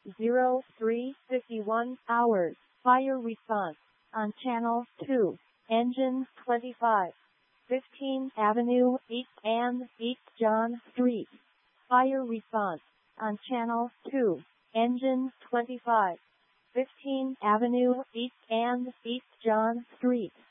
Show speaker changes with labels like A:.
A: 03:51 hours. Fire response on Channel 2. Engine 25. 15th Avenue East and East John Street. Fire response on Channel 2. Engine 25. 15th Avenue East and East John Street.